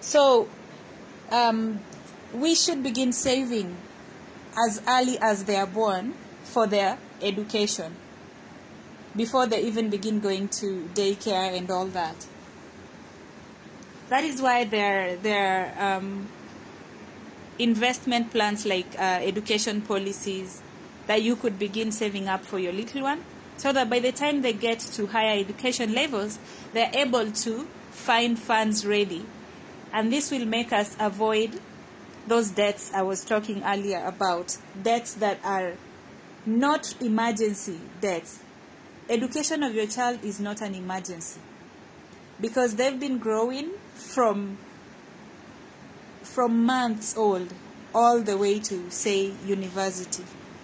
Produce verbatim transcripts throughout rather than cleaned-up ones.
So um, we should begin saving as early as they are born for their education, before they even begin going to daycare and all that. That is why there, there are um, investment plans like uh, education policies that you could begin saving up for your little one, so that by the time they get to higher education levels, they're able to find funds ready. And this will make us avoid those debts I was talking earlier about, debts that are not emergency debts. Education of your child is not an emergency, because they've been growing from from months old all the way to, say, university.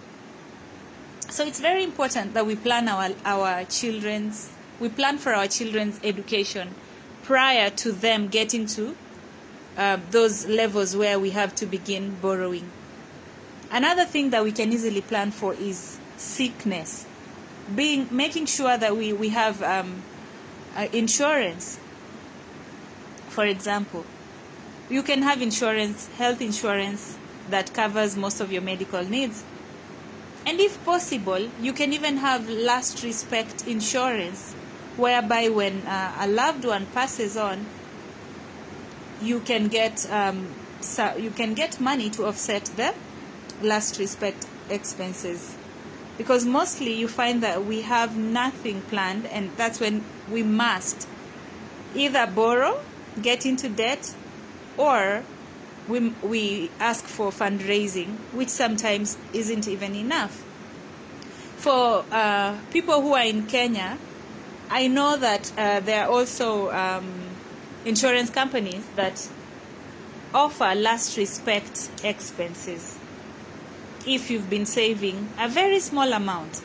So it's very important that we plan our our children's we plan for our children's education prior to them getting to uh, those levels where we have to begin borrowing. Another thing that we can easily plan for is sickness. Being making sure that we we have um, uh, insurance. For example, you can have insurance, health insurance, that covers most of your medical needs. And if possible, you can even have last respect insurance, whereby when uh, a loved one passes on, you can get um, so you can get money to offset the last respect expenses. Because mostly you find that we have nothing planned, and that's when we must either borrow, get into debt, or we, we ask for fundraising, which sometimes isn't even enough. For uh, people who are in Kenya, I know that uh, there are also um, insurance companies that offer last respect expenses if you've been saving a very small amount.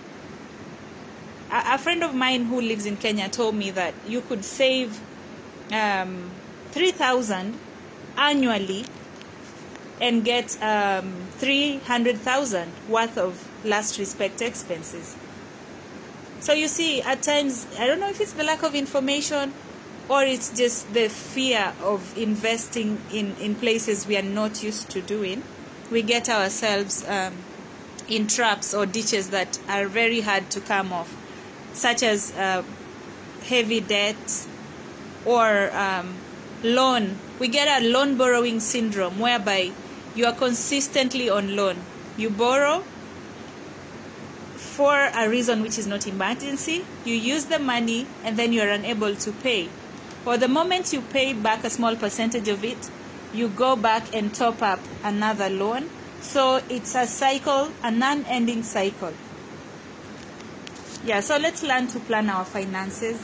A, a friend of mine who lives in Kenya told me that you could save um, three thousand annually and get um, three hundred thousand worth of last respect expenses. So you see, at times, I don't know if it's the lack of information or it's just the fear of investing in, in places we are not used to doing. We get ourselves um, in traps or ditches that are very hard to come off, such as uh, heavy debts or um, loan. We get a loan borrowing syndrome, whereby you are consistently on loan. You borrow for a reason which is not emergency. You use the money and then you are unable to pay. Or the moment you pay back a small percentage of it, you go back and top up another loan. So it's a cycle, a non-ending cycle. Yeah, so let's learn to plan our finances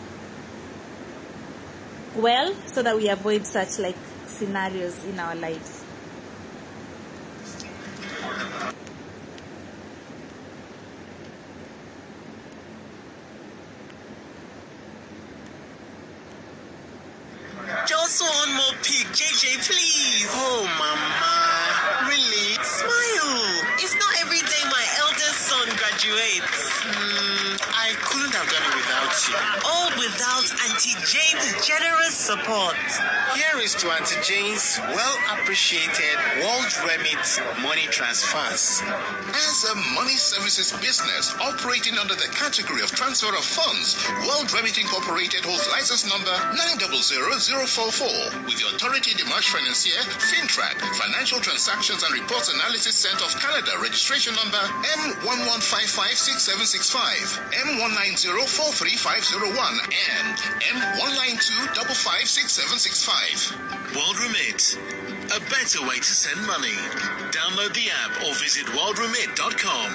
well, so that we avoid such like scenarios in our lives. Just one more pic, J J, please. Oh, Mama. Really? Smile. It's not every day my eldest son graduates. Hmm, I couldn't have done it without you. All without Auntie Jane's generous support. Here is to Auntie Jane's well-appreciated World Remit money transfers. As a money services business operating under the category of transfer of funds, World Remit Incorporated holds license number nine zero zero zero four four with the Autorité des Marchés Financiers, FinTrack, Financial Transactions and Reports Analysis Center of Canada, registration number M one one five five six seven six five, M one nine zero four three five zero one, and M one nine two five five six seven six five. World Remit, a better way to send money. Download the app or visit world remit dot com.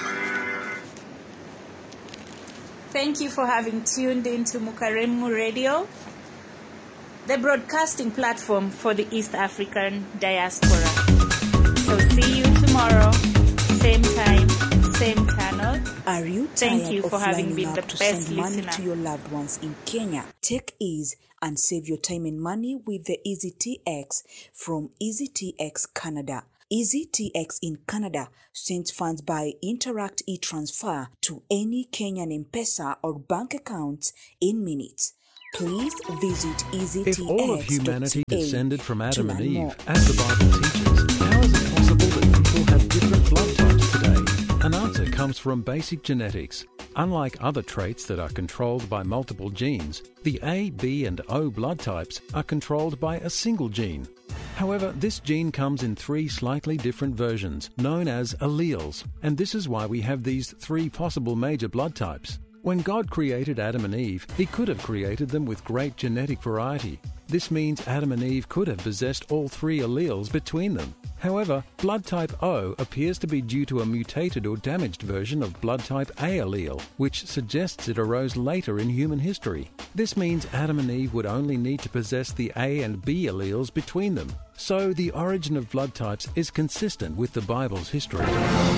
Thank you for having tuned into Mukaremu Radio, the broadcasting platform for the East African diaspora. So see you tomorrow, same time, same channel. Are you Thank tired you of for having lining been up the to best send money listener? to your loved ones in Kenya? Take ease and save your time and money with the EasyTX from EasyTX Canada. EasyTX in Canada sends funds by Interact e-Transfer to any Kenyan M-Pesa or bank accounts in minutes. Please visit easy If t x all of dot c a humanity descended from to Adam learn and more. Eve, as the Bible teaches, how is it possible that people have different blood types today? An answer comes from basic genetics. Unlike other traits that are controlled by multiple genes, the A, B and O blood types are controlled by a single gene. However, this gene comes in three slightly different versions, known as alleles, and this is why we have these three possible major blood types. When God created Adam and Eve, He could have created them with great genetic variety. This means Adam and Eve could have possessed all three alleles between them. However, blood type O appears to be due to a mutated or damaged version of blood type A allele, which suggests it arose later in human history. This means Adam and Eve would only need to possess the A and B alleles between them. So the origin of blood types is consistent with the Bible's history.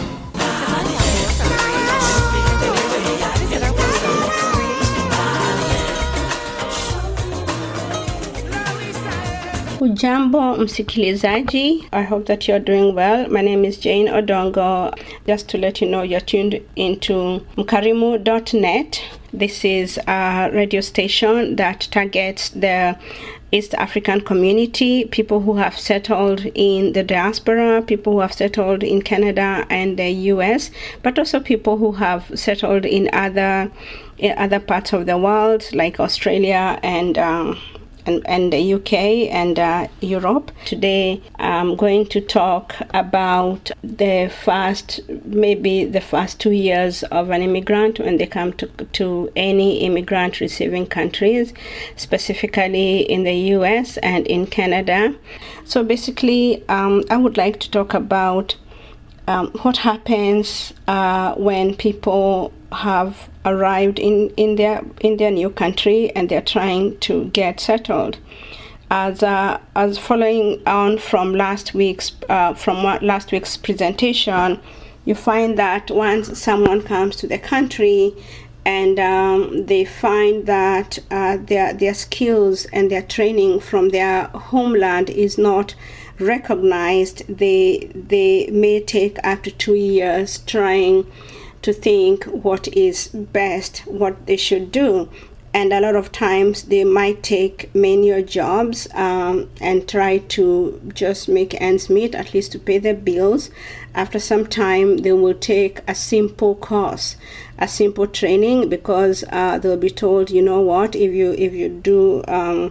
Ujambo msikilizaji, I hope that you're doing well. My name is Jane Odongo. Just to let you know, you're tuned into mkarimu dot net. This is a radio station that targets the East African community, people who have settled in the diaspora, people who have settled in Canada and the U S, but also people who have settled in other in other parts of the world, like Australia and um, and, and the U K and uh, Europe. Today, I'm going to talk about the first, maybe the first two years of an immigrant when they come to, to any immigrant receiving countries, specifically in the U S and in Canada. So basically, um, I would like to talk about um, what happens uh, when people have arrived in, in their in their new country and they're trying to get settled. As uh, as following on from last week's uh, from what last week's presentation, you find that once someone comes to the country and um, they find that uh, their their skills and their training from their homeland is not recognized, they they may take up to two years trying to think what is best, what they should do. And a lot of times they might take menial jobs um, and try to just make ends meet, at least to pay their bills. After some time, they will take a simple course, a simple training, because uh, they'll be told, you know what, if you if you do um,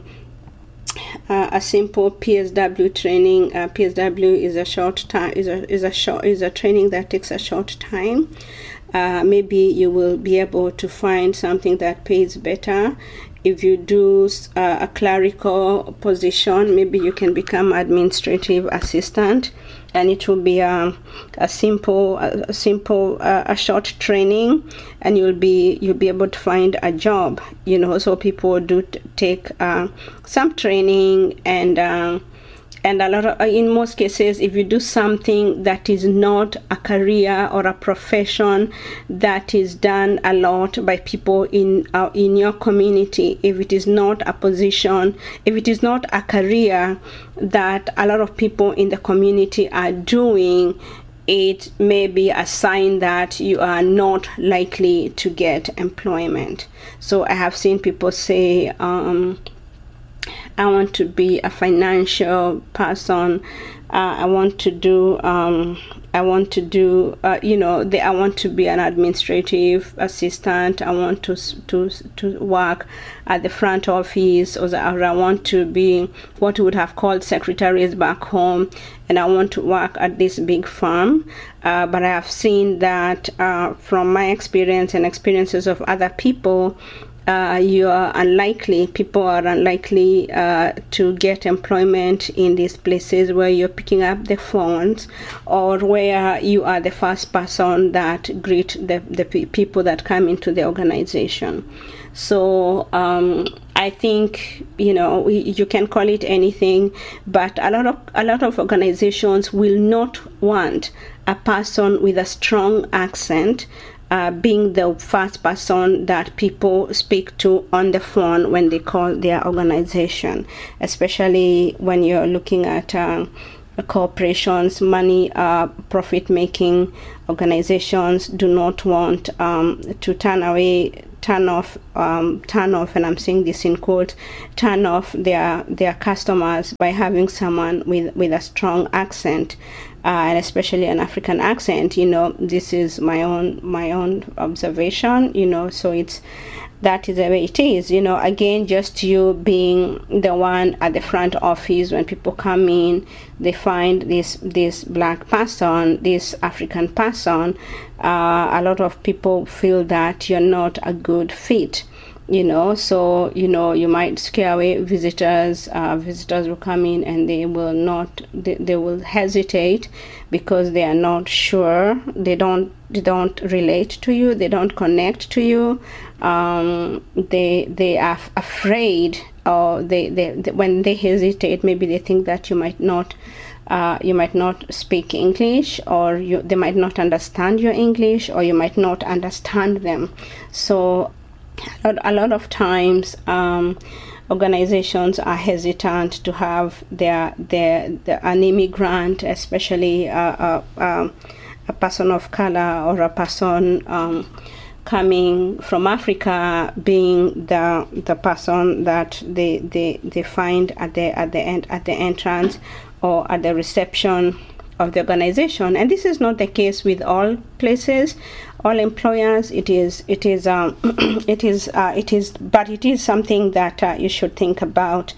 uh, a simple P S W training, uh, P S W is a short time, is a is a short is a training that takes a short time. Uh, maybe you will be able to find something that pays better. If you do uh, a clerical position, maybe you can become administrative assistant, and it will be a, a simple, a simple, uh, a short training, and you'll be you'll be able to find a job. You know, so people do t- take uh, some training and. Uh, And a lot of, in most cases, if you do something that is not a career or a profession that is done a lot by people in uh, in your community, if it is not a position, if it is not a career that a lot of people in the community are doing, it may be a sign that you are not likely to get employment. So I have seen people say, um, I want to be a financial person. Uh, I want to do. Um, I want to do. Uh, you know, the, I want to be an administrative assistant. I want to to to work at the front office, or, the, or I want to be what we would have called secretaries back home, and I want to work at this big firm. Uh, but I have seen that uh, from my experience and experiences of other people. Uh, you are unlikely, people are unlikely uh, to get employment in these places where you're picking up the phones, or where you are the first person that greet the, the people that come into the organization. So um, I think, you know, we, you can call it anything, but a lot of a lot of organizations will not want a person with a strong accent Uh, being the first person that people speak to on the phone when they call their organization, especially when you're looking at uh, corporations, money, uh, profit-making organizations do not want um, to turn away, turn off, um, turn off, and I'm saying this in quotes, turn off their their customers by having someone with, with a strong accent, uh, and especially an African accent. You know, this is my own my own observation. You know, so it's. That is the way it is, you know, again, just you being the one at the front office. When people come in, they find this this black person, this African person, uh, a lot of people feel that you're not a good fit, you know, so, you know, you might scare away visitors. Uh, visitors will come in and they will not, they, they will hesitate because they are not sure, they don't, they don't relate to you, they don't connect to you. Um, they they are f- afraid, or they, they, they when they hesitate, maybe they think that you might not uh, you might not speak English, or you, they might not understand your English, or you might not understand them. So a lot, a lot of times um, organizations are hesitant to have their their, their an immigrant, especially uh, uh, uh, a person of color or a person um, coming from Africa, being the the person that they they, they find at the at the end at the entrance or at the reception of the organization. And this is not the case with all places, all employers. It is it is um, it is uh, it is, but it is something that uh, you should think about.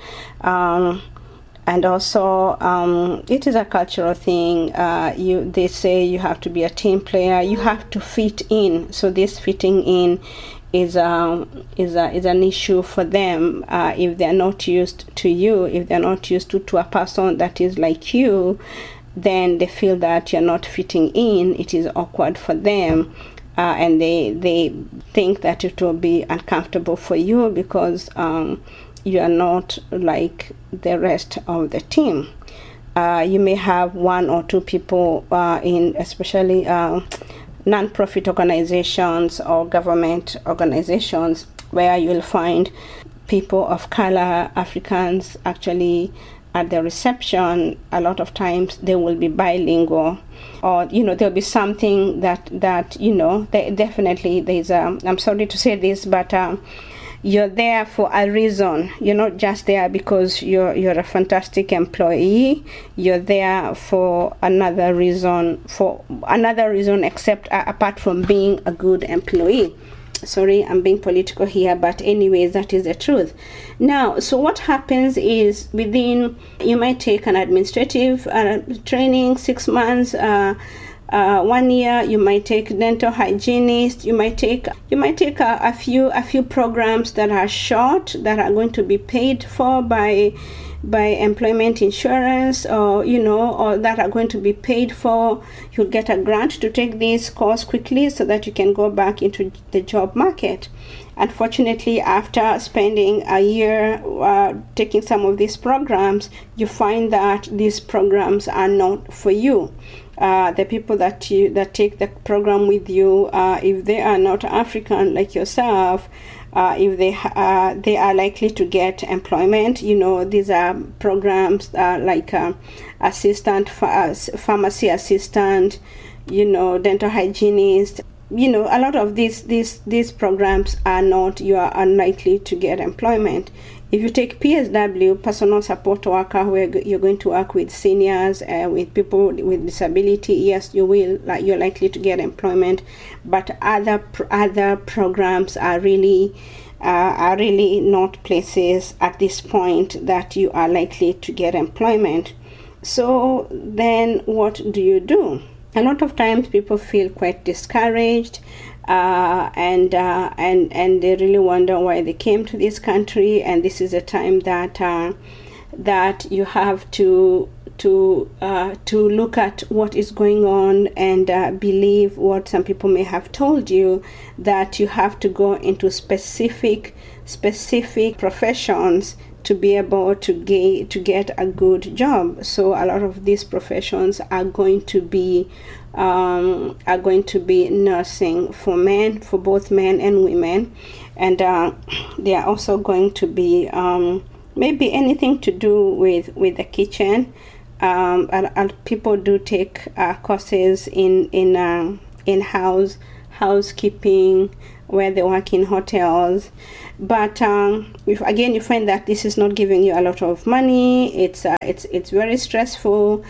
Um, And also, um, it is a cultural thing. Uh, you, they say you have to be a team player. You have to fit in. So this fitting in is um, is a, is an issue for them. Uh, if they're not used to you, if they're not used to, to a person that is like you, then they feel that you're not fitting in. It is awkward for them. Uh, and they they think that it will be uncomfortable for you because um, you are not like the rest of the team. Uh, you may have one or two people uh, in, especially uh, non-profit organizations or government organizations, where you'll find people of color, Africans, actually at the reception. A lot of times they will be bilingual, or you know there'll be something that that you know they, definitely there's a. I'm sorry to say this, but. Um, You're there for a reason. You're not just there because you're you're a fantastic employee. You're there for another reason, for another reason except uh, apart from being a good employee. Sorry, I'm being political here, but anyways, that is the truth. Now, so what happens is within, you might take an administrative uh, training, six months, uh, Uh, one year. You might take dental hygienist. You might take you might take a, a few a few programs that are short, that are going to be paid for by by employment insurance, or you know, or that are going to be paid for. You'll get a grant to take this course quickly so that you can go back into the job market. Unfortunately, after spending a year uh, taking some of these programs, you find that these programs are not for you. Uh, the people that you that take the program with you, uh, if they are not African like yourself, uh, if they uh, they are likely to get employment. You know, these are programs uh, like uh, assistant, ph- pharmacy assistant, you know, dental hygienist. You know, a lot of these these these programs are not. You are unlikely to get employment. If you take P S W, personal support worker, where you're going to work with seniors, uh, with people with disability, yes, you will. Like, you're likely to get employment. But other other programs are really uh, are really not places at this point that you are likely to get employment. So then, what do you do? A lot of times, people feel quite discouraged. Uh, and uh, and and they really wonder why they came to this country, and this is a time that uh, that you have to to uh, to look at what is going on and uh, believe what some people may have told you, that you have to go into specific specific professions to be able to get to get a good job. So a lot of these professions are going to be um, are going to be nursing for men, for both men and women, and uh, they are also going to be um, maybe anything to do with with the kitchen. um, and, and people do take uh, courses in in uh, in house housekeeping, where they work in hotels. But um, if again you find that this is not giving you a lot of money, it's uh, it's it's very stressful,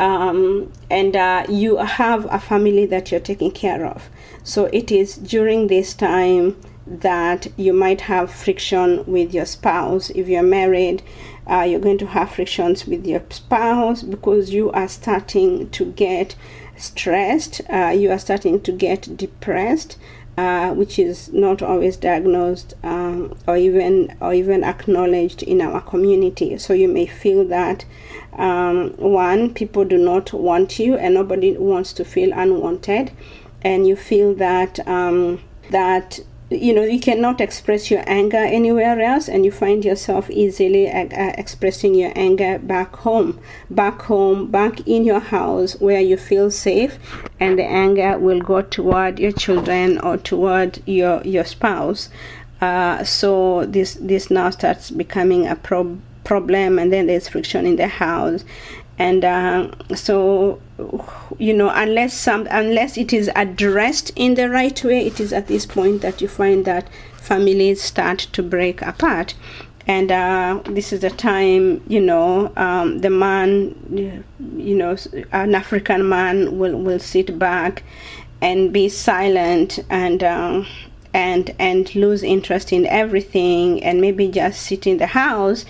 um, and uh, you have a family that you're taking care of. So it is during this time that you might have friction with your spouse. If you're married, uh, you're going to have frictions with your spouse because you are starting to get stressed, uh, you are starting to get depressed, uh, which is not always diagnosed um, or even or even acknowledged in our community. So you may feel that um, one, people do not want you, and nobody wants to feel unwanted, and you feel that um, that you know you cannot express your anger anywhere else, and you find yourself easily uh, uh, expressing your anger back home back home back in your house where you feel safe, and the anger will go toward your children or toward your your spouse. Uh, so this this now starts becoming a pro- problem, and then there's friction in the house. And uh, so, you know, unless some, unless it is addressed in the right way, it is at this point that you find that families start to break apart. And uh, this is the time, you know, um, the man, you know, an African man will, will sit back and be silent and um, and and lose interest in everything, and maybe just sit in the house,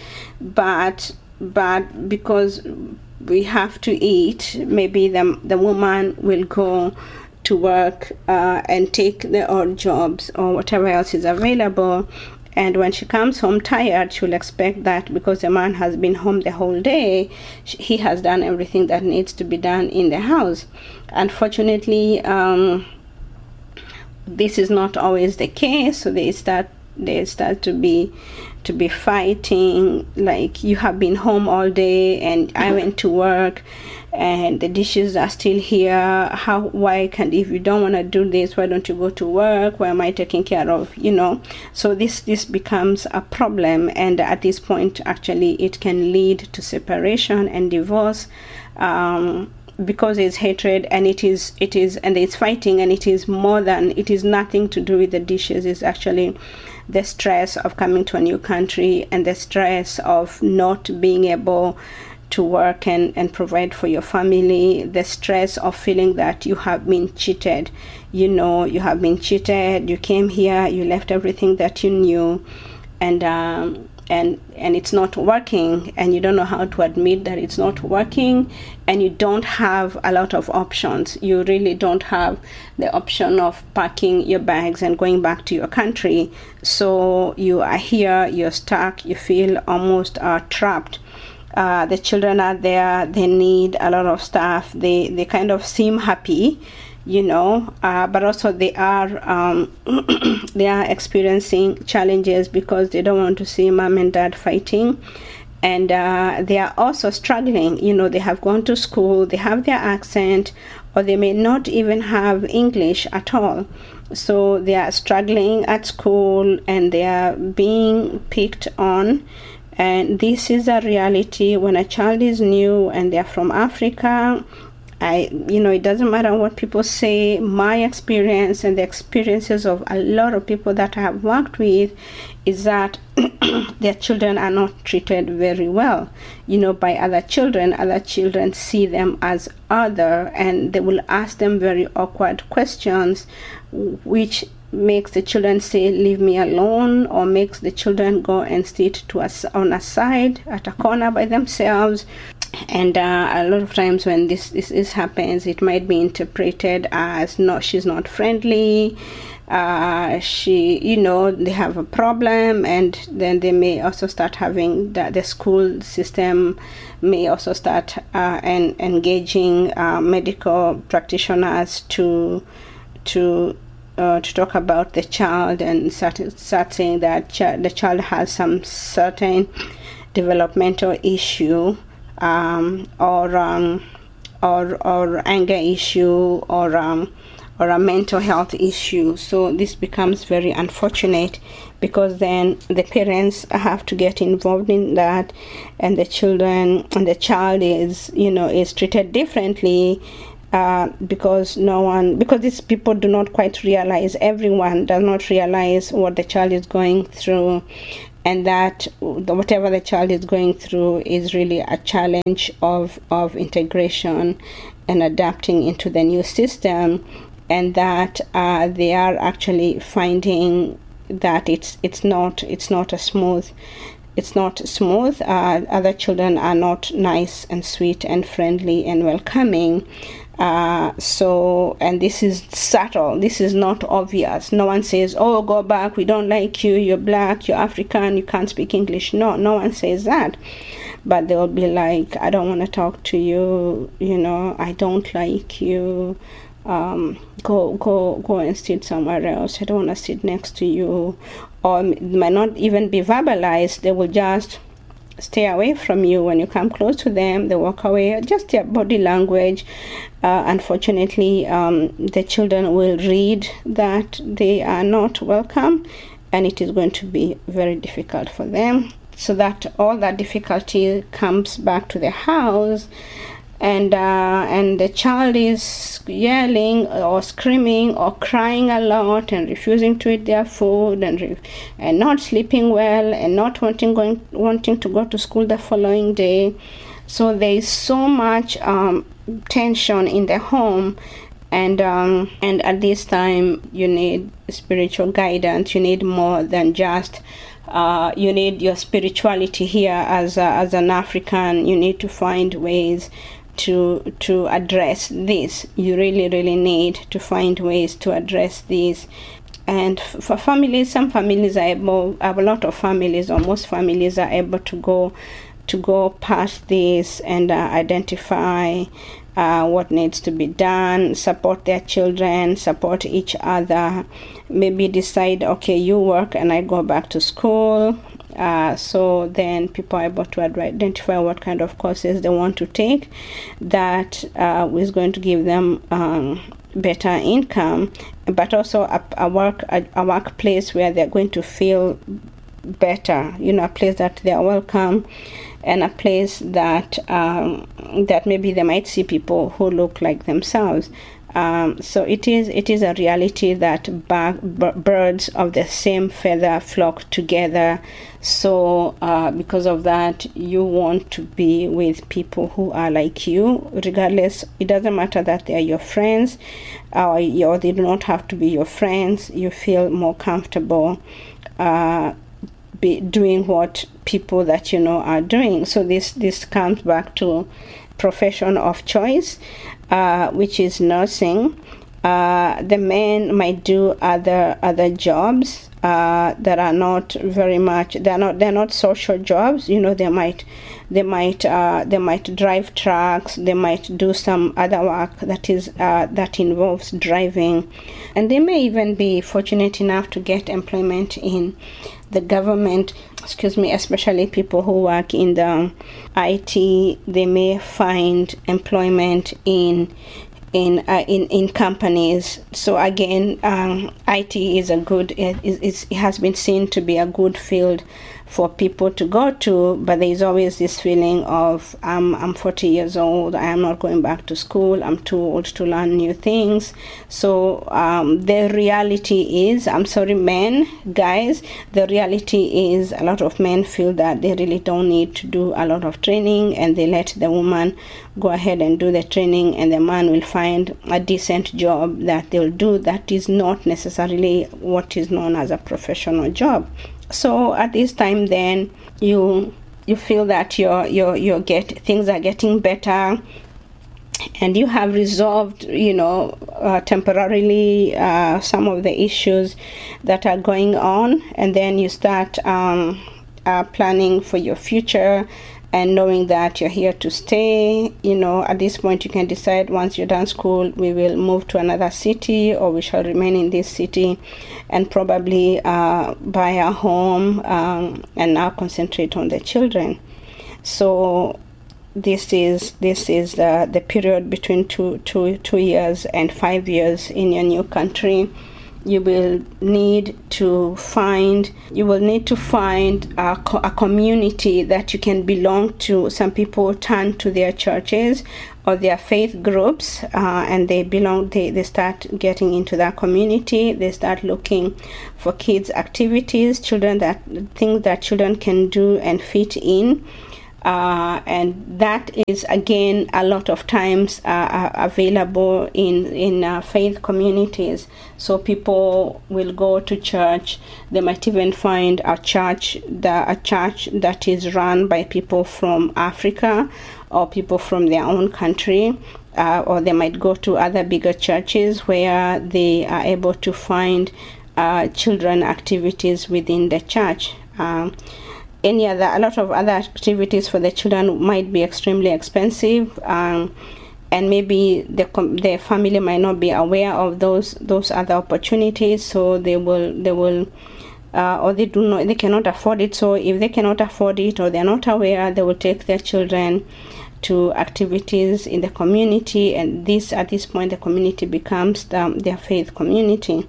but but because we have to eat, maybe the the woman will go to work uh, and take the odd jobs or whatever else is available. And when she comes home tired, she'll expect that because the man has been home the whole day, he has done everything that needs to be done in the house. Unfortunately, um, this is not always the case. So they start they start to be to be fighting, like, you have been home all day and I went to work and the dishes are still here. How, why can't, if you don't want to do this, why don't you go to work? Why am I taking care of, you know? So this, this becomes a problem, and at this point, actually, it can lead to separation and divorce, um, because it's hatred and it is, it is, and it's fighting, and it is more than, it is nothing to do with the dishes. It's actually the stress of coming to a new country and the stress of not being able to work and, and provide for your family, the stress of feeling that you have been cheated. You know, you have been cheated, you came here, you left everything that you knew, and um, and and it's not working, and you don't know how to admit that it's not working, and you don't have a lot of options. You really don't have the option of packing your bags and going back to your country. So you are here, you're stuck, you feel almost uh, trapped. Uh, the children are there, they need a lot of stuff, they, they kind of seem happy, you know, uh, but also they are um, they are experiencing challenges because they don't want to see mom and dad fighting, and uh, they are also struggling. You know, they have gone to school, they have their accent, or they may not even have English at all. So they are struggling at school and they are being picked on. And this is a reality when a child is new and they're from Africa. I, you know, it doesn't matter what people say. My experience and the experiences of a lot of people that I have worked with is that their children are not treated very well, you know, by other children. Other children see them as other, and they will ask them very awkward questions, which makes the children say, leave me alone, or makes the children go and sit to us on a side at a corner by themselves. And uh, a lot of times when this, this this happens, it might be interpreted as, no, she's not friendly, uh, she, you know, they have a problem, and then they may also start having, the, the school system may also start uh, en- engaging uh, medical practitioners to to Uh, to talk about the child, and start, start saying that ch- the child has some certain developmental issue, um, or um, or or anger issue, or um, or a mental health issue. So this becomes very unfortunate, because then the parents have to get involved in that, and the children and the child is, you know, is treated differently. Uh, because no one, because these people do not quite realize, everyone does not realize what the child is going through, and that whatever the child is going through is really a challenge of, of integration and adapting into the new system, and that uh, they are actually finding that it's it's not it's not a smooth it's not smooth. Uh, other children are not nice and sweet and friendly and welcoming. Uh, so, and this is subtle, this is not obvious. No one says, oh, go back, we don't like you, you're black, you're African, you can't speak English. No, no one says that. But they'll be like, I don't want to talk to you, you know, I don't like you, um, go, go, go and sit somewhere else, I don't want to sit next to you. Or it might not even be verbalized, they will just stay away from you. When you come close to them, they walk away. Just their body language. Uh, unfortunately, um, the children will read that they are not welcome, and it is going to be very difficult for them. So that all that difficulty comes back to the house, and uh, and the child is yelling or screaming or crying a lot and refusing to eat their food, and re- and not sleeping well, and not wanting going wanting to go to school the following day. So there is so much um, tension in the home, and um, and at this time you need spiritual guidance. You need more than just uh, you need your spirituality here as a, as an African. You need to find ways to to address this. You really really need to find ways to address this. And f- for families, some families are able, a lot of families, or most families are able to go to go past this and uh, identify uh, what needs to be done, support their children, support each other, maybe decide, okay, you work and I go back to school. Uh, so then people are able to identify what kind of courses they want to take that uh, is going to give them um, better income, but also a, a work a, a workplace where they're going to feel better, you know, a place that they are welcome, and a place that um, that maybe they might see people who look like themselves. Um, so it is it is a reality that bar- b- birds of the same feather flock together. So uh, because of that, you want to be with people who are like you, regardless. It doesn't matter that they are your friends, or, or they do not have to be your friends. You feel more comfortable uh, be doing what people that you know are doing. So this this comes back to profession of choice, uh, which is nursing. Uh, the men might do other other jobs uh, that are not very much. They're not they're not social jobs. You know, they might they might uh, they might drive trucks. They might do some other work that is uh, that involves driving, and they may even be fortunate enough to get employment in the government. Excuse me, especially people who work in the I T. They may find employment in. In, uh, in in companies. So again, um, I T is a good. It, it's, it has been seen to be a good field for people to go to, but there is always this feeling of I'm I'm forty years old. I am not going back to school. I'm too old to learn new things. So um, the reality is, I'm sorry, men, guys. The reality is, a lot of men feel that they really don't need to do a lot of training, and they let the woman go ahead and do the training, and the man will find a decent job that they'll do that is not necessarily what is known as a professional job. So at this time, then you you feel that your your your get things are getting better, and you have resolved, you know, uh, temporarily uh, some of the issues that are going on, and then you start um, uh, planning for your future. And knowing that you're here to stay, you know, at this point you can decide, once you're done school, we will move to another city, or we shall remain in this city and probably uh, buy a home um, and now concentrate on the children. So this is this is the, the period between two, two, two years and five years in your new country. You will need to find you will need to find a, co- a community that you can belong to. Some people turn to their churches or their faith groups, uh, and they belong. They, they start getting into that community. They start looking for kids' activities, children that things that children can do and fit in. Uh, and that is again a lot of times uh, available in in uh, faith communities. So people will go to church. They might even find a church that a church that is run by people from Africa or people from their own country, uh, or they might go to other bigger churches where they are able to find uh, children activities within the church. Um, Any other, a lot of other activities for the children might be extremely expensive, um, and maybe the the family might not be aware of those those other opportunities. So they will they will, uh, or they do not they cannot afford it. So if they cannot afford it or they're not aware, they will take their children to activities in the community, and this at this point the community becomes the, their faith community.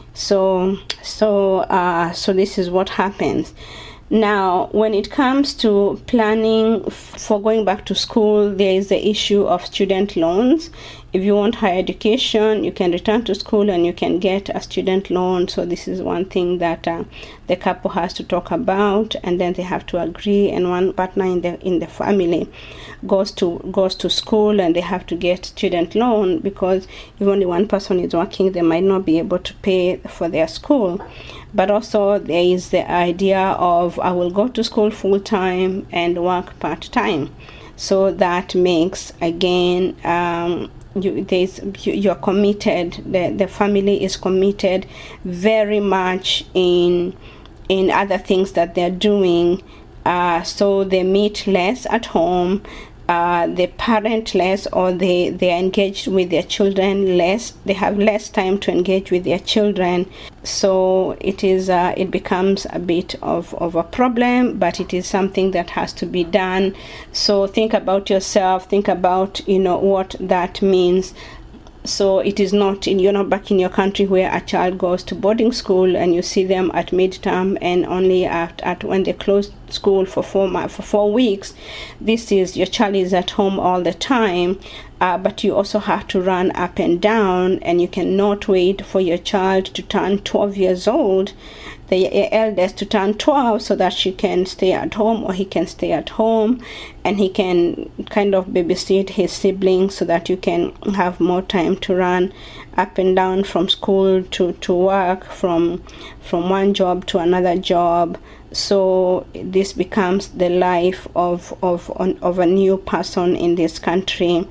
So so uh, so this is what happens. Now, when it comes to planning f- for going back to school, there is the issue of student loans. If you want higher education, you can return to school and you can get a student loan. So this is one thing that uh, the couple has to talk about, and then they have to agree. And one partner in the in the family goes to goes to school and they have to get student loan, because if only one person is working, they might not be able to pay for their school. But also there is the idea of I will go to school full time and work part time. So that makes again um, you there's you, you're committed. The the family is committed very much in in other things that they're doing. Uh, so they meet less at home. Uh, they parent less, or they, they are engaged with their children less. They have less time to engage with their children. So it is uh, it becomes a bit of, of a problem, but it is something that has to be done. So think about yourself, think about, you know, what that means. So it is not in, you're not back in your country where a child goes to boarding school and you see them at midterm and only at, at when they close school for four for four weeks. This is your child is at home all the time, uh, but you also have to run up and down, and you cannot wait for your child to turn twelve years old, the eldest to turn twelve, so that she can stay at home or he can stay at home, and he can kind of babysit his siblings so that you can have more time to run up and down from school to, to work, from from one job to another job. So this becomes the life of of of a new person in this country.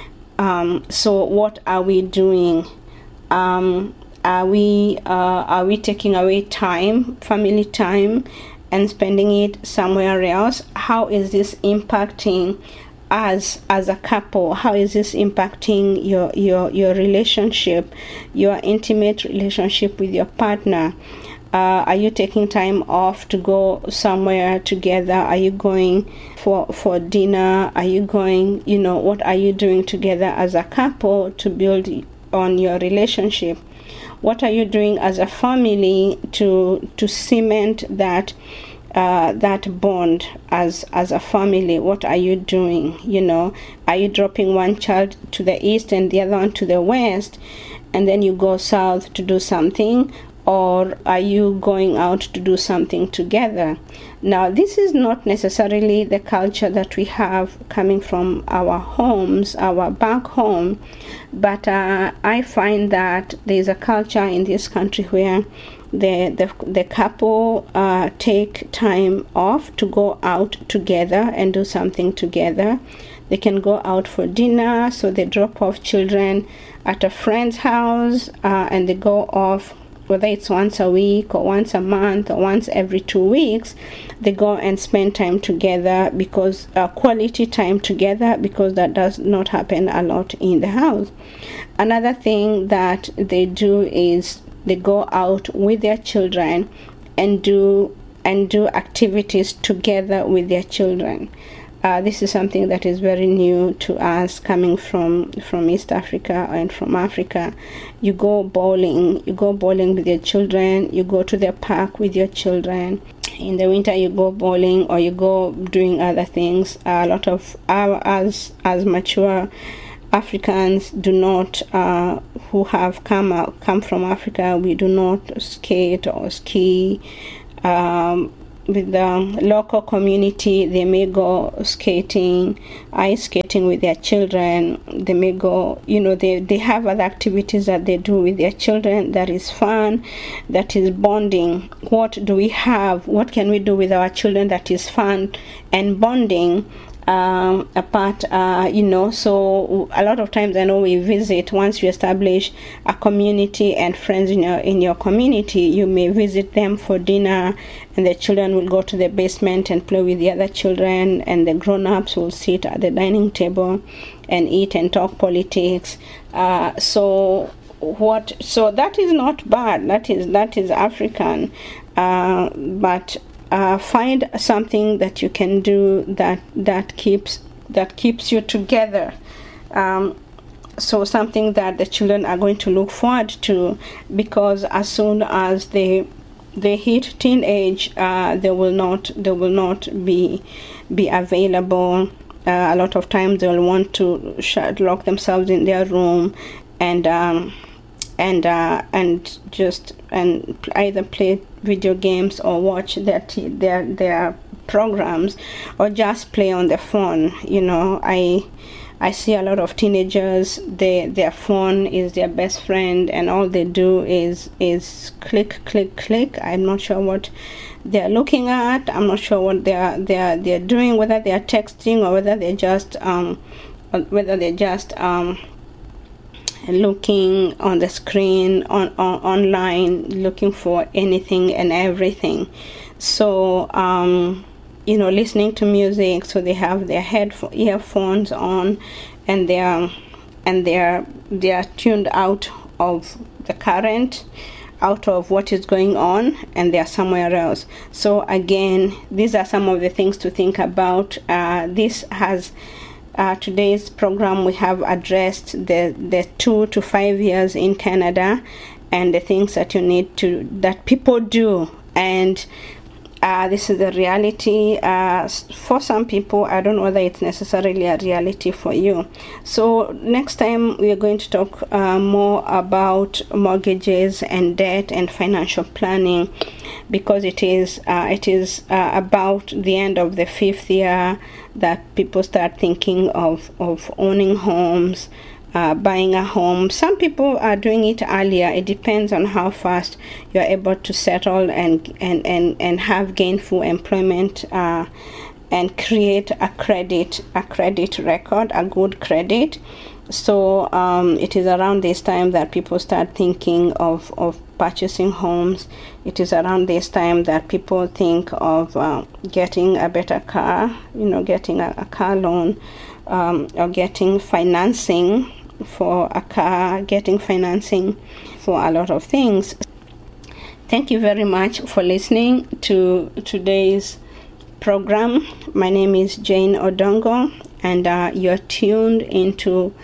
Um, so what are we doing? Um, Are we uh, are we taking away time, family time, and spending it somewhere else? How is this impacting us as a couple? How is this impacting your your your relationship, your intimate relationship with your partner? Uh, are you taking time off to go somewhere together? Are you going for for dinner? Are you going, you know, what are you doing together as a couple to build on your relationship? What are you doing as a family to to cement that uh, that bond as as a family? What are you doing? You know, are you dropping one child to the east and the other one to the west, and then you go south to do something? Or are you going out to do something together? Now, this is not necessarily the culture that we have coming from our homes, our back home, but uh, I find that there's a culture in this country where the the, the couple uh, take time off to go out together and do something together. They can go out for dinner, so they drop off children at a friend's house uh, and they go off, whether it's once a week or once a month or once every two weeks, they go and spend time together, because uh, quality time together, because that does not happen a lot in the house. Another thing that they do is they go out with their children and do and do activities together with their children. Uh, this is something that is very new to us, coming from, from East Africa and from Africa. You go bowling, you go bowling with your children, you go to the park with your children. In the winter, you go bowling or you go doing other things. A lot of our, as, as mature Africans do not, uh, who have come out, come from Africa, we do not skate or ski. Um, with the local community, they may go skating, ice skating with their children. They may go, you know, they, they have other activities that they do with their children that is fun, that is bonding. What do we have? What can we do with our children that is fun and bonding? Um, apart, uh, you know, so a lot of times I know we visit, once you establish a community and friends in your, in your community, you may visit them for dinner, and the children will go to the basement and play with the other children, and the grown-ups will sit at the dining table and eat and talk politics. Uh, so what, so that is not bad, that is, that is African, uh, but Uh, find something that you can do that that keeps that keeps you together. Um, so something that the children are going to look forward to, because as soon as they they hit teenage, uh, they will not they will not be be available. Uh, a lot of times they will want to shut, lock themselves in their room, and um, and uh, and just and either play video games or watch their t- their their programs, or just play on the phone. You know, I I see a lot of teenagers, they their phone is their best friend, and all they do is is click click click. I'm not sure what they're looking at. I'm not sure what they're they're they're doing, whether they're texting or whether they're just um whether they're just um looking on the screen, on, on online, looking for anything and everything. So um you know, listening to music, so they have their head earphones on, and they're and they're they're tuned out of the current, out of what is going on, and they're somewhere else. So again, these are some of the things to think about. Uh, this has Uh, today's program, we have addressed the the two to five years in Canada, and the things that you need to that people do, and uh, this is the reality uh, for some people. I don't know whether it's necessarily a reality for you. So next time we are going to talk uh, more about mortgages and debt and financial planning, because it is uh, it is uh, about the end of the fifth year that people start thinking of, of owning homes, uh, buying a home. Some people are doing it earlier. It depends on how fast you're able to settle and and, and, and have gainful employment uh, and create a credit, a credit record, a good credit. So um, it is around this time that people start thinking of, of purchasing homes. It is around this time that people think of uh, getting a better car, you know, getting a, a car loan, um, or getting financing for a car, getting financing for a lot of things. Thank you very much for listening to today's program. My name is Jane Odongo, and uh, you're tuned into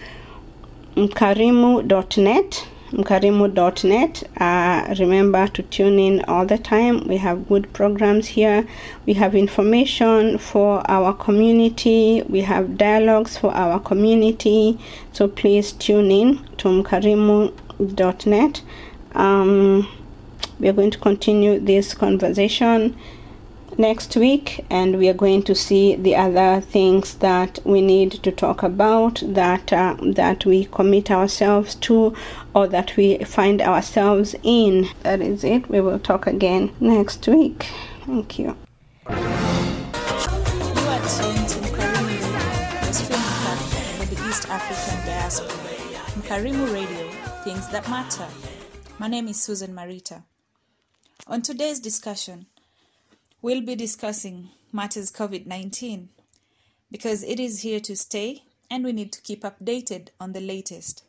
Mkarimu dot net. Mkarimu dot net. Uh, remember to tune in all the time. We have good programs here. We have information for our community. We have dialogues for our community. So please tune in to Mkarimu dot net. Um, we are going to continue this conversation next week, and we are going to see the other things that we need to talk about, that uh, that we commit ourselves to, or that we find ourselves in. That is it. We will talk again next week. Thank you. You are tuned to Mkarimu Radio, the streaming platform for the East African diaspora. Mkarimu Radio, things that matter. My name is Susan Marita. On today's discussion, we'll be discussing matters COVID nineteen, because it is here to stay and we need to keep updated on the latest.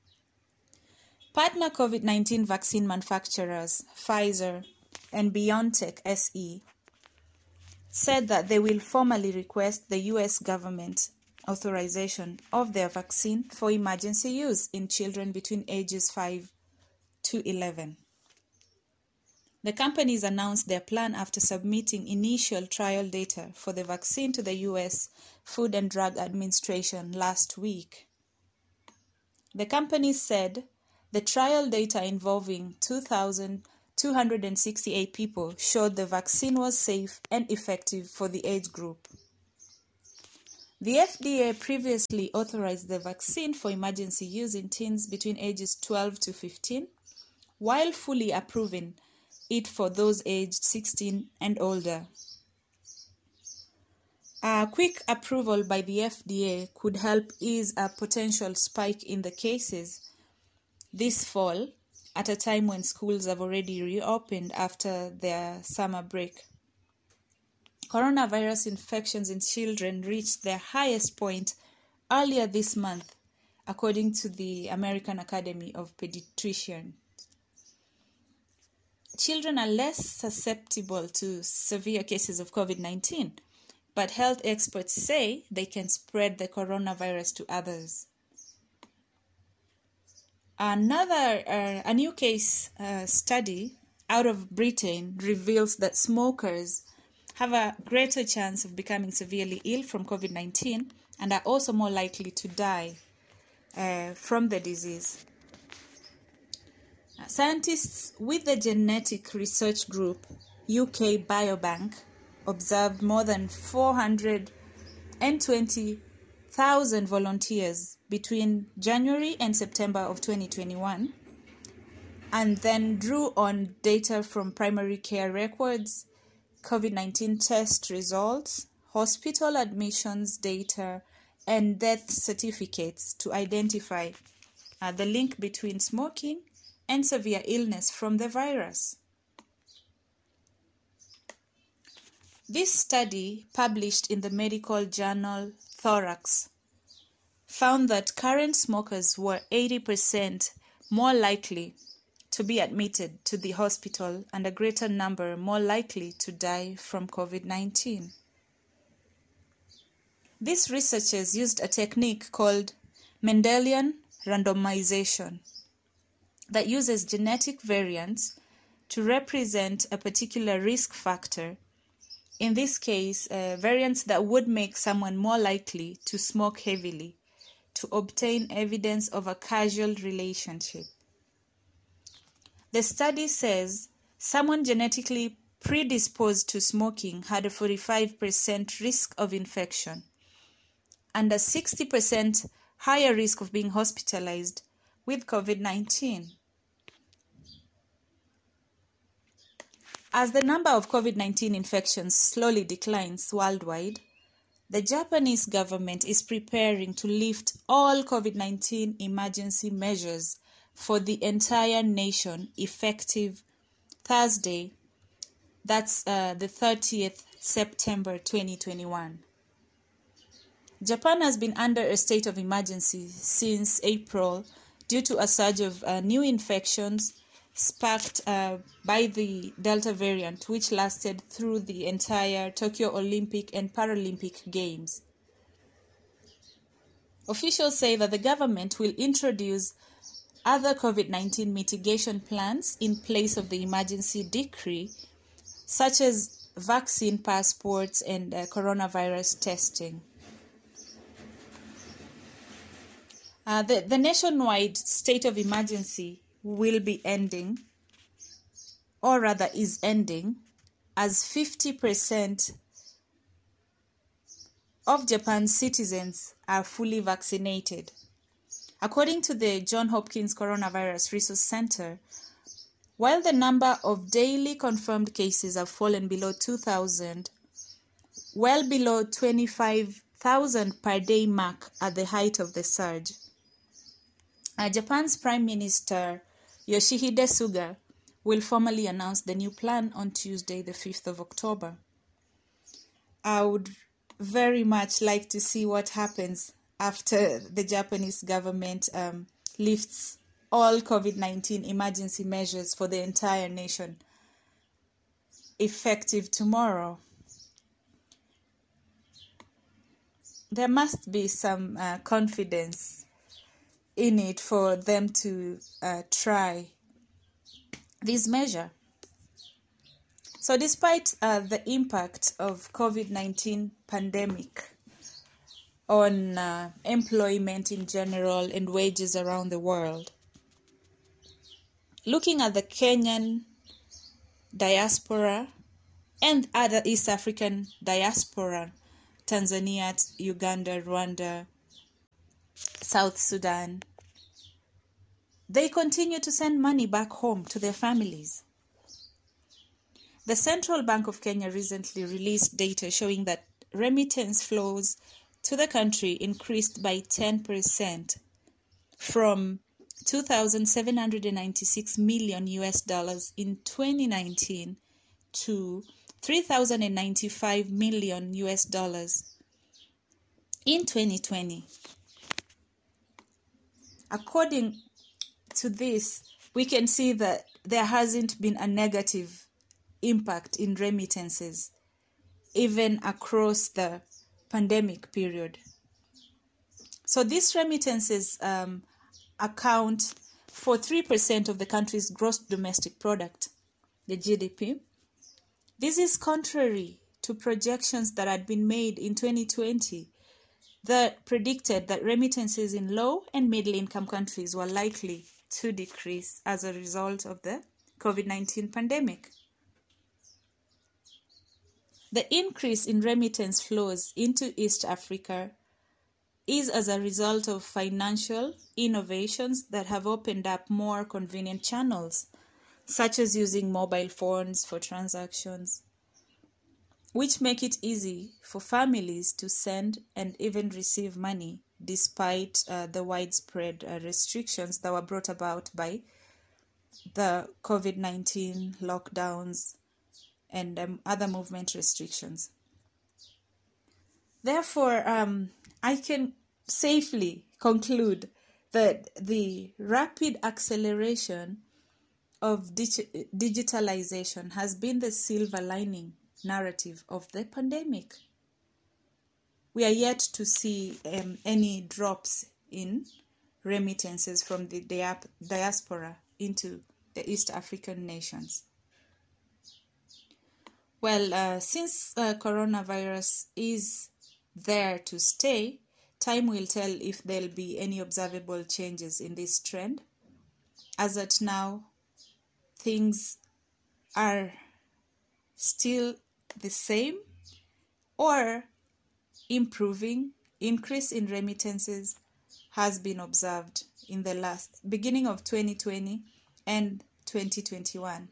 Partner COVID nineteen vaccine manufacturers Pfizer and BioNTech S E said that they will formally request the U S government authorization of their vaccine for emergency use in children between ages five to eleven. The companies announced their plan after submitting initial trial data for the vaccine to the U S Food and Drug Administration last week. The companies said the trial data involving two thousand two hundred sixty-eight people showed the vaccine was safe and effective for the age group. The F D A previously authorized the vaccine for emergency use in teens between ages twelve to fifteen, while fully approving it for those aged sixteen and older. A quick approval by the F D A could help ease a potential spike in the cases this fall, at a time when schools have already reopened after their summer break. Coronavirus infections in children reached their highest point earlier this month, according to the American Academy of Pediatricians. Children are less susceptible to severe cases of COVID nineteen, but health experts say they can spread the coronavirus to others. Another, uh, a new case uh, study out of Britain reveals that smokers have a greater chance of becoming severely ill from COVID nineteen and are also more likely to die uh, from the disease. Scientists with the genetic research group U K Biobank observed more than four hundred twenty thousand volunteers between January and September of twenty twenty-one, and then drew on data from primary care records, COVID nineteen test results, hospital admissions data, and death certificates to identify uh, the link between smoking and severe illness from the virus. This study, published in the medical journal Thorax, found that current smokers were eighty percent more likely to be admitted to the hospital and a greater number more likely to die from COVID nineteen. These researchers used a technique called Mendelian randomization that uses genetic variants to represent a particular risk factor, in this case, uh, variants that would make someone more likely to smoke heavily, to obtain evidence of a causal relationship. The study says someone genetically predisposed to smoking had a forty-five percent risk of infection and a sixty percent higher risk of being hospitalized with COVID nineteen. As the number of COVID nineteen infections slowly declines worldwide, the Japanese government is preparing to lift all COVID nineteen emergency measures for the entire nation effective Thursday, that's uh, the thirtieth of September twenty twenty-one. Japan has been under a state of emergency since April due to a surge of uh, new infections sparked uh, by the Delta variant, which lasted through the entire Tokyo Olympic and Paralympic Games. Officials say that the government will introduce other COVID nineteen mitigation plans in place of the emergency decree, such as vaccine passports and uh, coronavirus testing. Uh, the, the nationwide state of emergency will be ending, or rather is ending, as fifty percent of Japan's citizens are fully vaccinated. According to the Johns Hopkins Coronavirus Resource Center, while the number of daily confirmed cases have fallen below two thousand, well below twenty-five thousand per day mark at the height of the surge, uh, Japan's Prime Minister Yoshihide Suga will formally announce the new plan on Tuesday, the fifth of October. I would very much like to see what happens after the Japanese government um, lifts all COVID nineteen emergency measures for the entire nation, effective tomorrow. there must be some uh, confidence in it for them to uh, try this measure. So despite uh, the impact of COVID nineteen pandemic on uh, employment in general and wages around the world, looking at the Kenyan diaspora and other East African diaspora, Tanzania, Uganda, Rwanda, South Sudan, they continue to send money back home to their families. The Central Bank of Kenya recently released data showing that remittance flows to the country increased by ten percent from two thousand seven hundred ninety-six million U S dollars in twenty nineteen to three thousand ninety-five million U S dollars in twenty twenty. According to this, we can see that there hasn't been a negative impact in remittances, even across the pandemic period. So these remittances um, account for three percent of the country's gross domestic product, the G D P. This is contrary to projections that had been made in twenty twenty that predicted that remittances in low and middle income countries were likely to decrease as a result of the COVID nineteen pandemic. The increase in remittance flows into East Africa is as a result of financial innovations that have opened up more convenient channels, such as using mobile phones for transactions, which make it easy for families to send and even receive money despite uh, the widespread uh, restrictions that were brought about by the COVID nineteen lockdowns and um, other movement restrictions. Therefore, um, I can safely conclude that the rapid acceleration of dig- digitalization has been the silver lining narrative of the pandemic. We are yet to see um, any drops in remittances from the dia- diaspora into the East African nations. Well, uh, since uh, coronavirus is there to stay, time will tell if there'll be any observable changes in this trend. As at now, things are still the same or improving. Increase in remittances has been observed in the last beginning of twenty twenty and twenty twenty-one.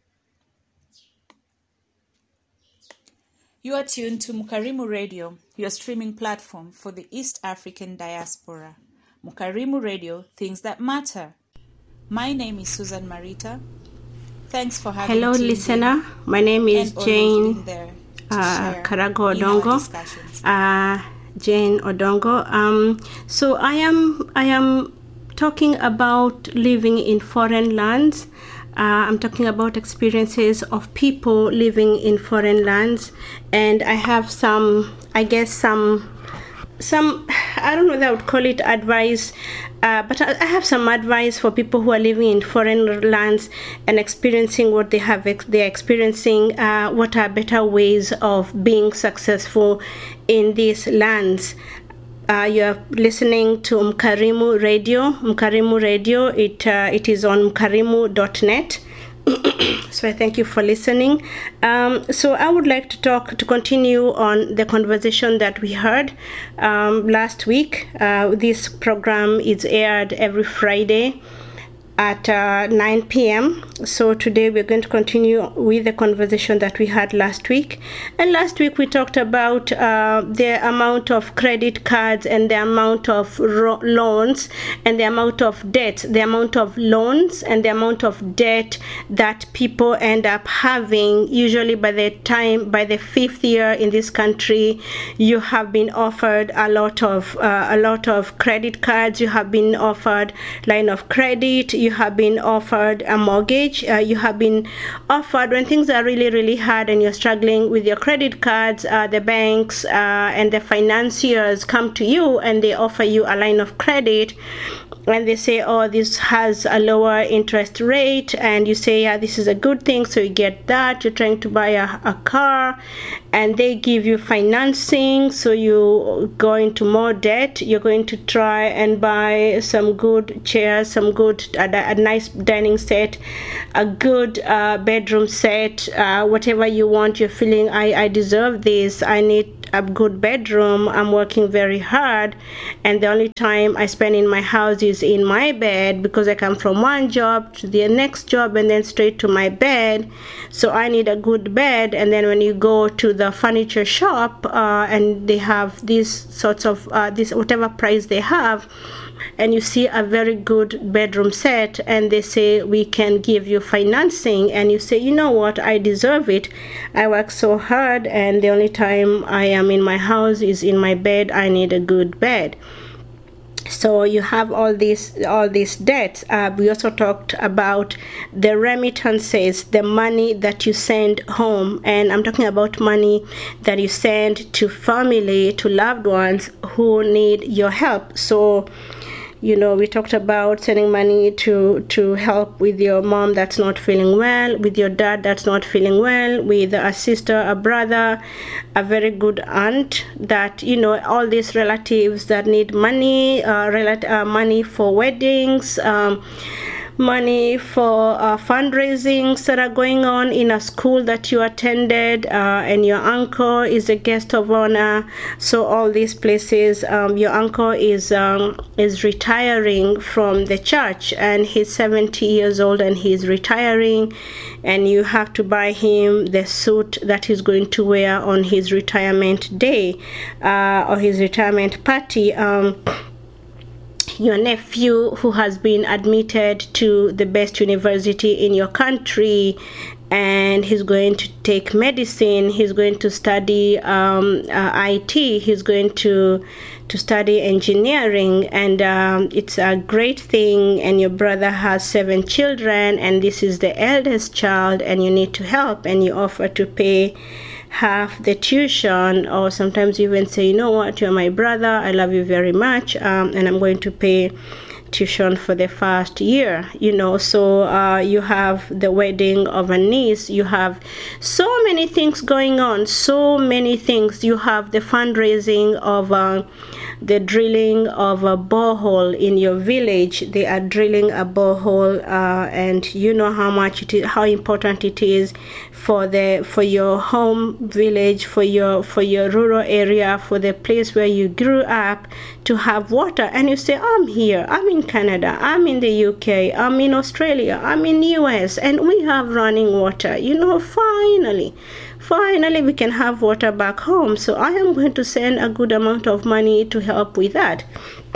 You are tuned to Mukarimu Radio, your streaming platform for the East African diaspora. Mukarimu Radio, things that matter. My name is Susan Marita. Thanks for having me. Hello, listener. In. My name is Jane uh, Karago Odongo. Uh, Jane Odongo. Um, so I am I am talking about living in foreign lands. Uh, I'm talking about experiences of people living in foreign lands, and I have some, I guess, some, some, I don't know what I would call it advice, uh, but I, I have some advice for people who are living in foreign lands and experiencing what they have, ex- they're experiencing, uh, what are better ways of being successful in these lands. Uh, you are listening to Mukarimu Radio. Mukarimu Radio, it uh, it is on mukarimu dot net. So I thank you for listening. Um, so I would like to talk, to continue on the conversation that we heard um, last week. Uh, this program is aired every Friday at uh, nine p.m. So today we're going to continue with the conversation that we had last week. And last week we talked about uh, the amount of credit cards and the amount of ro- loans and the amount of debt, the amount of loans and the amount of debt that people end up having. Usually by the time, by the fifth year in this country, you have been offered a lot of uh, a lot of credit cards. You have been offered line of credit. you have been offered a mortgage, uh, you have been offered when things are really, really hard and you're struggling with your credit cards, uh, the banks uh, and the financiers come to you and they offer you a line of credit. And they say, oh, this has a lower interest rate, and you say, yeah, this is a good thing, so you get that. You're trying to buy a, a car, and they give you financing, so you go into more debt. You're going to try and buy some good chairs, some good, a, a nice dining set, a good uh, bedroom set, uh, whatever you want. You're feeling, I, I deserve this, I need a good bedroom, I'm working very hard, and the only time I spend in my house is in my bed because I come from one job to the next job and then straight to my bed, so I need a good bed. And then when you go to the furniture shop uh, and they have these sorts of uh, this whatever price they have, and you see a very good bedroom set and they say, we can give you financing, and you say, you know what, I deserve it, I work so hard and the only time I am in my house is in my bed, I need a good bed. So you have all these all these debts. Uh, we also talked about the remittances, the money that you send home, and I'm talking about money that you send to family, to loved ones who need your help. So, you know, we talked about sending money to, to help with your mom that's not feeling well, with your dad that's not feeling well, with a sister, a brother, a very good aunt, that, you know, all these relatives that need money, uh, relat- uh, money for weddings, um, money for uh, fundraisings that are going on in a school that you attended, uh, and your uncle is a guest of honor. So all these places, um, your uncle is um, is retiring from the church, and he's seventy years old and he's retiring, and you have to buy him the suit that he's going to wear on his retirement day uh, or his retirement party. Um, your nephew who has been admitted to the best university in your country, and he's going to take medicine, he's going to study um, uh, I T, he's going to to study engineering, and um, it's a great thing, and your brother has seven children and this is the eldest child and you need to help, and you offer to pay half the tuition, or sometimes you even say, you know what, you're my brother, I love you very much, um, and I'm going to pay tuition for the first year, you know. So uh, you have the wedding of a niece, you have so many things going on, so many things. You have the fundraising of uh, the drilling of a borehole in your village. They are drilling a borehole, uh, and you know how much it is, how important it is for the for your home village, for your for your rural area, for the place where you grew up, to have water. And you say, I'm here, I'm in Canada, I'm in the U K, I'm in Australia, I'm in U S, and we have running water. You know, finally finally we can have water back home. So I am going to send a good amount of money to help with that.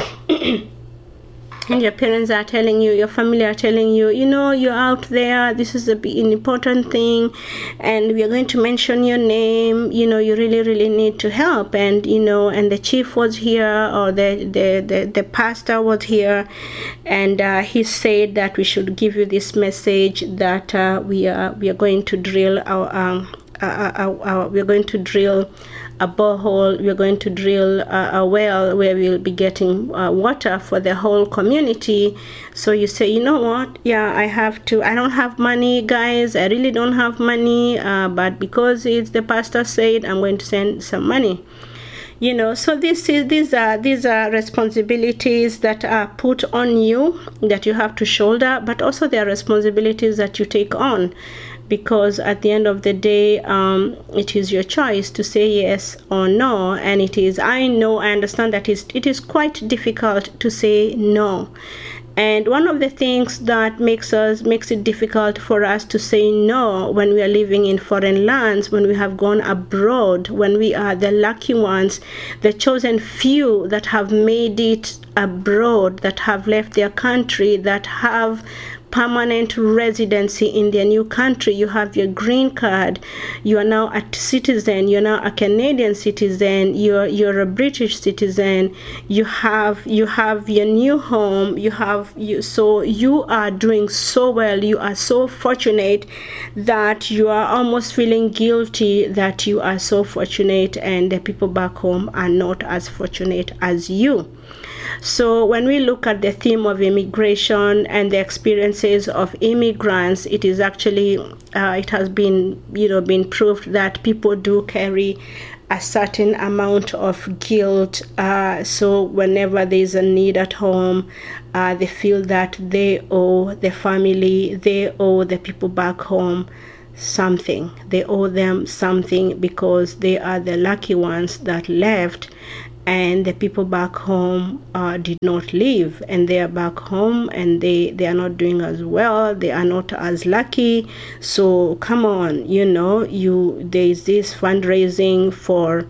And your parents are telling you, your family are telling you, you know, you're out there, this is a, an important thing, and we are going to mention your name, you know, you really, really need to help. And, you know, and the chief was here, or the, the, the, the pastor was here, and uh, he said that we should give you this message that uh, we are we are going to drill our, um, our, our, our we are going to drill a borehole, we're going to drill a, a well where we'll be getting uh, water for the whole community. So you say, you know what, yeah, I have to, I don't have money, guys, I really don't have money, uh, but because it's the pastor said, I'm going to send some money. You know, so this is these are these are responsibilities that are put on you that you have to shoulder, but also there are responsibilities that you take on, because at the end of the day, um, it is your choice to say yes or no. And it is, I know, I understand that is it is quite difficult to say no. And one of the things that makes us makes it difficult for us to say no when we are living in foreign lands, when we have gone abroad, when we are the lucky ones, the chosen few that have made it abroad, that have left their country, that have permanent residency in their new country. You have your green card. You are now a citizen. You're now a Canadian citizen. You're you're a British citizen. You have you have your new home. You have you so you are doing so well. You are so fortunate that you are almost feeling guilty that you are so fortunate, and the people back home are not as fortunate as you. So when we look at the theme of immigration and the experiences of immigrants, it is actually, uh, it has been, you know, been proved that people do carry a certain amount of guilt. Uh, so whenever there's a need at home, uh, they feel that they owe the family, they owe the people back home something. They owe them something because they are the lucky ones that left, and the people back home uh, did not leave, and they are back home and they, they are not doing as well. They are not as lucky. So come on, you know, you there is this fundraising for,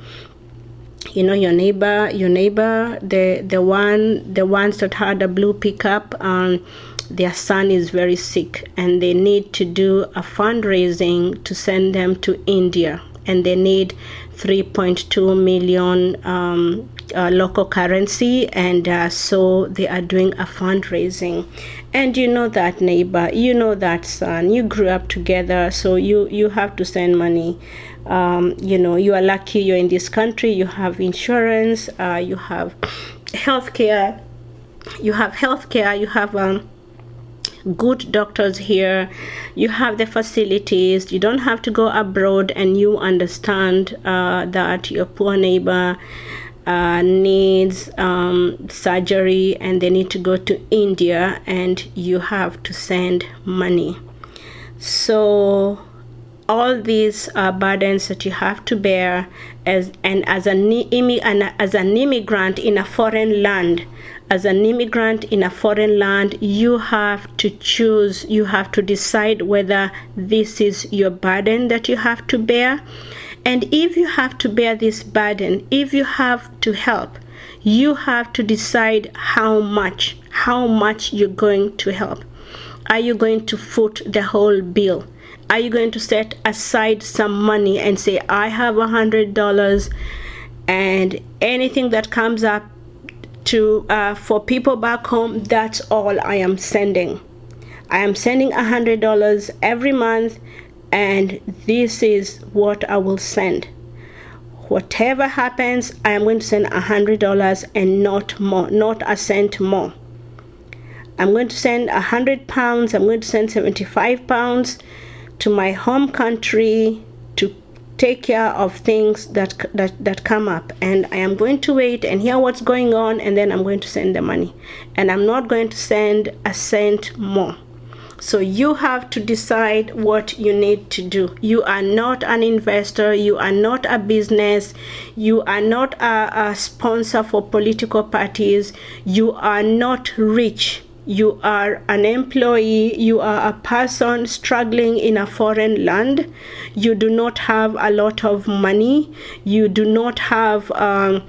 you know, your neighbor, your neighbor, the the one, the ones that had a blue pickup, and their son is very sick, and they need to do a fundraising to send them to India, and they need three point two million um, uh, local currency, and uh, so they are doing a fundraising. And you know that neighbor, you know that son, you grew up together, so you you have to send money. Um, you know, you are lucky you're in this country. You have insurance, uh, you have healthcare, you have healthcare, you have um, good doctors here, you have the facilities, you don't have to go abroad, and you understand uh, that your poor neighbor uh, needs um, surgery and they need to go to India, and you have to send money. So all these are burdens that you have to bear as and as an, as an immigrant in a foreign land. As an immigrant in a foreign land, you have to choose, you have to decide whether this is your burden that you have to bear. And if you have to bear this burden, if you have to help, you have to decide how much, how much you're going to help. Are you going to foot the whole bill? Are you going to set aside some money and say, I have a hundred dollars, and anything that comes up to uh, for people back home, that's all I am sending. I am sending a hundred dollars every month, and this is what I will send. Whatever happens, I am going to send a hundred dollars and not more, not a cent more. I'm going to send a hundred pounds. I'm going to send seventy-five pounds to my home country to take care of things that, that that come up, and I am going to wait and hear what's going on, and then I'm going to send the money, and I'm not going to send a cent more. So you have to decide what you need to do. You are not an investor, you are not a business, you are not a, a sponsor for political parties, you are not rich. You are an employee, you are a person struggling in a foreign land, you do not have a lot of money, you do not have um,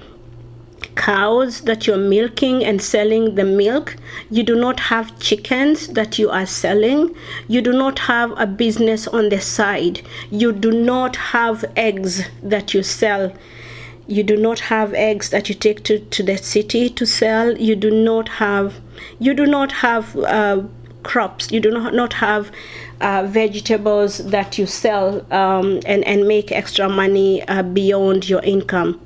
cows that you're milking and selling the milk, you do not have chickens that you are selling, you do not have a business on the side, you do not have eggs that you sell. You do not have eggs that you take to, to the city to sell. You do not have, you do not have uh, crops. You do not, not have uh, vegetables that you sell um, and, and make extra money uh, beyond your income.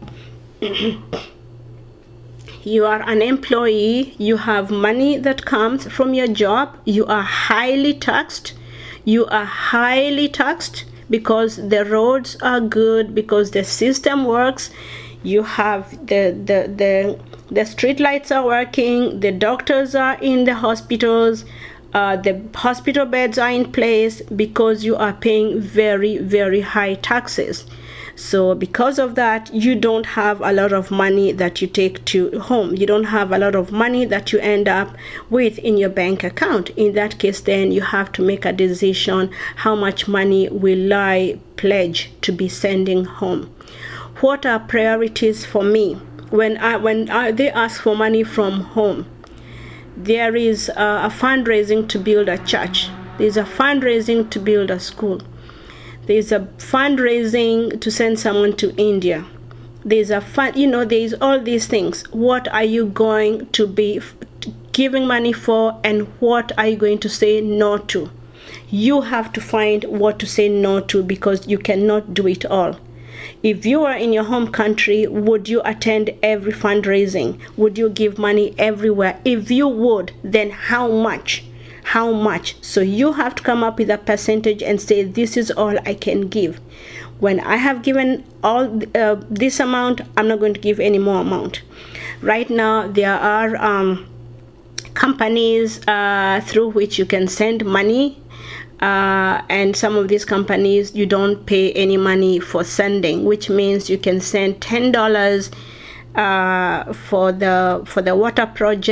You are an employee. You have money that comes from your job. You are highly taxed. You are highly taxed. Because the roads are good, because the system works, you have the the the the street lights are working, the doctors are in the hospitals, uh, the hospital beds are in place, because you are paying very very high taxes. So because of that, you don't have a lot of money that you take to home. You don't have a lot of money that you end up with in your bank account. In that case, then you have to make a decision. How much money will I pledge to be sending home? What are priorities for me? When I when I, they ask for money from home, there is a, a fundraising to build a church. There's a fundraising to build a school. There's a fundraising to send someone to India. There's a fun, you know, there's all these things. What are you going to be giving money for, and what are you going to say no to? You have to find what to say no to, because you cannot do it all. If you are in your home country, would you attend every fundraising? Would you give money everywhere? If you would, then how much? How much? So you have to come up with a percentage and say, this is all I can give. When I have given all uh, this amount, I'm not going to give any more amount. Right now, there are um, companies uh, through which you can send money. Uh, and some of these companies, you don't pay any money for sending, which means you can send ten dollars uh, for the for the water project.